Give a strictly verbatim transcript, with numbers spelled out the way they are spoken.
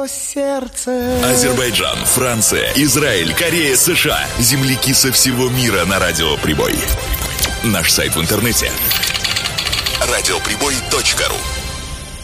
сердце. Азербайджан, Франция, Израиль, Корея, США. Земляки со всего мира на Радио Прибой. Наш сайт в интернете радиоприбой точка ру.